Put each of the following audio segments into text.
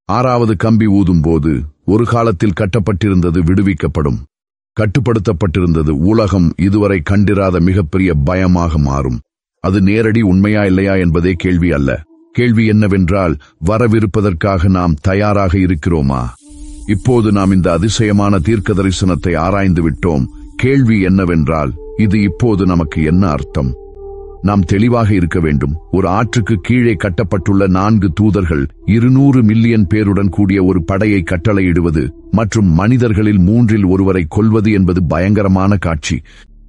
ஆறாவது கம்பி ஊதும் போது ஒரு காலத்தில் கட்டப்பட்டிருந்தது விடுவிக்கப்படும். கட்டுப்படுத்தப்பட்டிருந்தது உலகம் இதுவரை கண்டிராத மிகப்பெரிய பயமாக மாறும். அது நேரடி உண்மையா இல்லையா என்பதே கேள்வி அல்ல. கேள்வி என்னவென்றால், வரவிருப்பதற்காக நாம் தயாராக இருக்கிறோமா? இப்போது நாம் இந்த அதிசயமான தீர்க்க தரிசனத்தை ஆராய்ந்து விட்டோம். கேள்வி என்னவென்றால், இது இப்போது நமக்கு என்ன அர்த்தம்? நாம் தெளிவாக இருக்க வேண்டும். ஒரு ஆற்றுக்கு கீழே கட்டப்பட்டுள்ள 4 தூதர்கள் 200 மில்லியன் பேருடன் கூடிய ஒரு படையை கட்டளையிடுவது மற்றும் மனிதர்களில் 3இல் ஒருவரை கொல்வது என்பது பயங்கரமான காட்சி.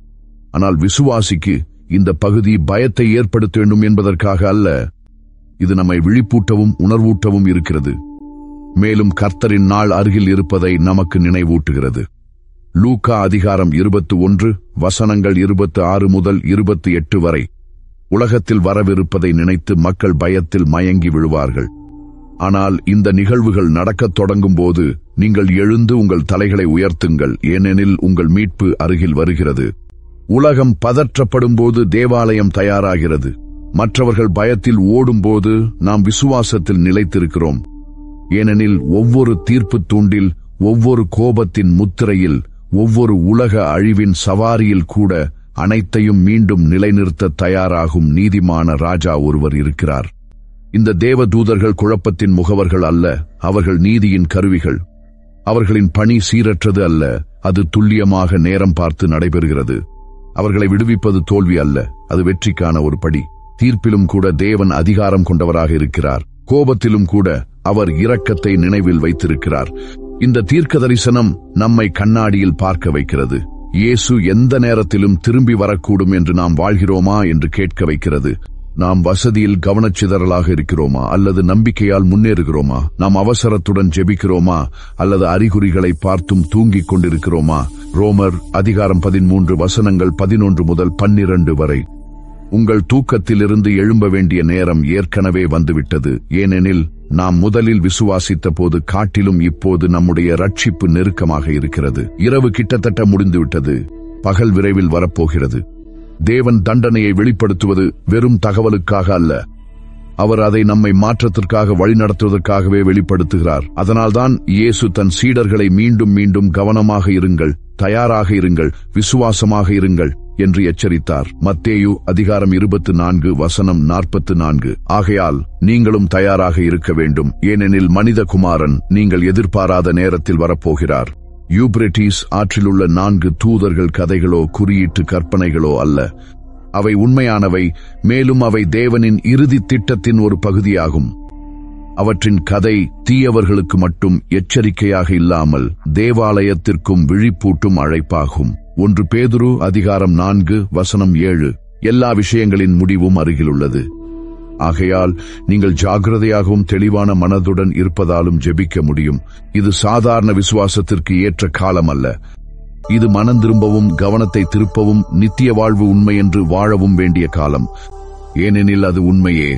ஆனால் விசுவாசிக்கு இந்த பகுதி பயத்தை ஏற்படுத்த வேண்டும் என்பதற்காக அல்ல. இது நம்மை விழிப்பூட்டவும் உணர்வூட்டவும் இருக்கிறது. மேலும் கர்த்தரின் நாள் அருகில் இருப்பதை நமக்கு நினைவூட்டுகிறது. லூக்கா அதிகாரம் 21 வசனங்கள் 26 முதல் 28 வரை. உலகத்தில் வரவிருப்பதை நினைத்து மக்கள் பயத்தில் மயங்கி விழுவார்கள். ஆனால் இந்த நிகழ்வுகள் நடக்கத் தொடங்கும் போது நீங்கள் எழுந்து உங்கள் தலைகளை உயர்த்துங்கள், ஏனெனில் உங்கள் மீட்பு அருகில் வருகிறது. உலகம் பதற்றப்படும் போது தேவாலயம் தயாராகிறது. மற்றவர்கள் பயத்தில் ஓடும்போது நாம் விசுவாசத்தில் நிலைத்திருக்கிறோம். ஏனெனில் ஒவ்வொரு தீர்ப்பு தூண்டில், ஒவ்வொரு கோபத்தின் முத்திரையில், ஒவ்வொரு உலக அழிவின் சவாரியில் கூட அனைத்தையும் மீண்டும் நிலைநிறுத்த தயாராகும் நீதிமான ராஜா ஒருவர் இருக்கிறார். இந்த தேவ தூதர்கள் குழப்பத்தின் முகவர்கள் அல்ல, அவர்கள் நீதியின் கருவிகள். அவர்களின் பணி சீரற்றது அல்ல, அது துல்லியமாக நேரம் பார்த்து நடைபெறுகிறது. அவர்களை விடுவிப்பது தோல்வி அல்ல, அது வெற்றிக்கான ஒரு படி. தீர்ப்பிலும் கூட தேவன் அதிகாரம் கொண்டவராக இருக்கிறார். கோபத்திலும் கூட அவர் இரக்கத்தை நினைவில் வைத்திருக்கிறார். இந்த தீர்க்க தரிசனம் நம்மை கண்ணாடியில் பார்க்க வைக்கிறது. இயேசு எந்த நேரத்திலும் திரும்பி வரக்கூடும் என்று நாம் வாழ்கிறோமா என்று கேட்க வைக்கிறது. நாம் வசதியில் கவனச்சிதறலாக இருக்கிறோமா அல்லது நம்பிக்கையால் முன்னேறுகிறோமா? நாம் அவசரத்துடன் ஜெபிக்கிறோமா அல்லது அறிகுறிகளை பார்த்தும் தூங்கிக் கொண்டிருக்கிறோமா? ரோமர் அதிகாரம் 13 வசனங்கள் 11 முதல் 12 வரை. உங்கள் தூக்கத்திலிருந்து எழும்ப வேண்டிய நேரம் ஏற்கனவே வந்துவிட்டது. ஏனெனில் நாம் முதலில் விசுவாசித்த போது காட்டிலும் இப்போது நம்முடைய ரட்சிப்பு நெருக்கமாக இருக்கிறது. இரவு கிட்டத்தட்ட முடிந்துவிட்டது. பகல் விரைவில் வரப்போகிறது. தேவன் தண்டனையை வெளிப்படுத்துவது வெறும் தகவலுக்காக அல்ல, அவர் அதை நம்மை மாற்றத்திற்காக வழிநடத்துவதற்காகவே வெளிப்படுத்துகிறார். அதனால்தான் இயேசு தன் சீடர்களை மீண்டும் மீண்டும் கவனமாக இருங்கள், தயாராக இருங்கள், விசுவாசமாக இருங்கள் என்று எச்சரித்தார். மத்தேயு அதிகாரம் 24 வசனம் 44. ஆகையால் நீங்களும் தயாராக இருக்க வேண்டும், ஏனெனில் மனிதகுமாரன் நீங்கள் எதிர்பாராத நேரத்தில் வரப்போகிறார். யூப்ரட்டிஸ் ஆற்றிலுள்ள 4 தூதர்கள் கதைகளோ குறியீட்டு கற்பனைகளோ அல்ல. அவை உண்மையானவை, மேலும் அவை தேவனின் இறுதி திட்டத்தின் ஒரு பகுதியாகும். அவற்றின் கதை தீயவர்களுக்கு மட்டும் எச்சரிக்கையாக இல்லாமல் தேவாலயத்திற்கும் விழிப்பூட்டும் அழைப்பாகும். 1 பேதுரு அதிகாரம் 4 வசனம் 7. எல்லா விஷயங்களின் முடிவும் அருகிலுள்ளது. ஆகையால் நீங்கள் ஜாகிரதையாகவும் தெளிவான மனதுடன் இருப்பதாலும் ஜெபிக்க முடியும். இது சாதாரண விசுவாசத்திற்கு ஏற்ற காலம் அல்ல. இது மனம் திரும்பவும், கவனத்தை திருப்பவும், நித்திய வாழ்வு உண்மை என்று வாழவும் வேண்டிய காலம். ஏனெனில் அது உண்மையே.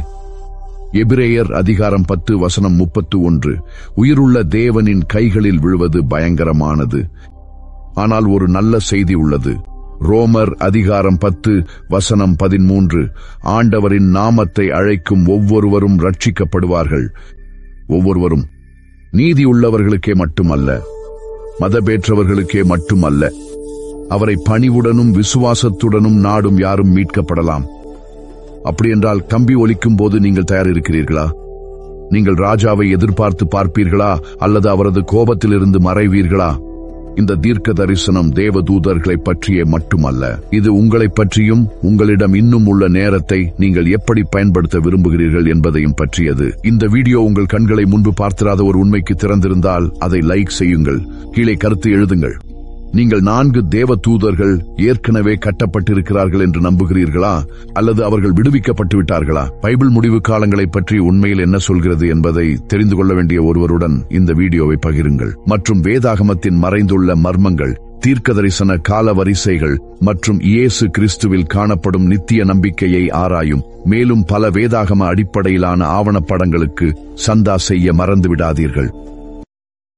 எபிரேயர் அதிகாரம் 10 வசனம் 31. உயிருள்ள தேவனின் கைகளில் விழுவது பயங்கரமானது. ஆனால் ஒரு நல்ல செய்தி உள்ளது. ரோமர் அதிகாரம் 10 வசனம் 13. ஆண்டவரின் நாமத்தை அழைக்கும் ஒவ்வொருவரும் ரட்சிக்கப்படுவார்கள். ஒவ்வொருவரும். நீதி உள்ளவர்களுக்கே மட்டுமல்ல, மதபேற்றவர்களுக்கே மட்டுமல்ல, அவரை பணிவுடனும் விசுவாசத்துடனும் நாடும் யாரும் மீட்கப்படலாம். அப்படியென்றால் கம்பி ஒலிக்கும் போது நீங்கள் தயார் இருக்கிறீர்களா? நீங்கள் ராஜாவை எதிர்பார்த்து பார்ப்பீர்களா அல்லது அவரது கோபத்திலிருந்து மறைவீர்களா? இந்த தீர்க்க தரிசனம் தேவதூதர்களை பற்றியே மட்டுமல்ல, இது உங்களை பற்றியும் உங்களிடம் இன்னும் உள்ள நேரத்தை நீங்கள் எப்படி பயன்படுத்த விரும்புகிறீர்கள் என்பதையும் பற்றியது. இந்த வீடியோ உங்கள் கண்களை முன்பு பார்த்திராத ஒரு உண்மைக்கு திறந்திருந்தால் அதை லைக் செய்யுங்கள். கீழே கருத்து எழுதுங்கள். நீங்கள் 4 தேவ தூதர்கள் ஏற்கனவே கட்டப்பட்டிருக்கிறார்கள் என்று நம்புகிறீர்களா அல்லது அவர்கள் விடுவிக்கப்பட்டு விட்டார்களா? பைபிள் முடிவு காலங்களை பற்றி உண்மையில் என்ன சொல்கிறது என்பதை தெரிந்து கொள்ள வேண்டிய ஒருவருடன் இந்த வீடியோவை பகிருங்கள். மற்றும் வேதாகமத்தின் மறைந்துள்ள மர்மங்கள், தீர்க்க தரிசன கால வரிசைகள் மற்றும் இயேசு கிறிஸ்துவில் காணப்படும் நித்திய நம்பிக்கையை ஆராயும். மேலும் பல வேதாகம அடிப்படையிலான ஆவணப்படங்களுக்கு சந்தா செய்ய மறந்துவிடாதீர்கள்.